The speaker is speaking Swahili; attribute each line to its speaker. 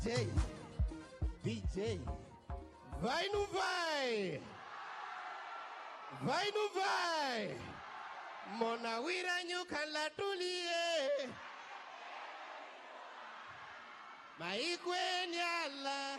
Speaker 1: DJ, DJ, vai não vai? Vai não vai? Monawira nyukala tulie. Maikwe nyala.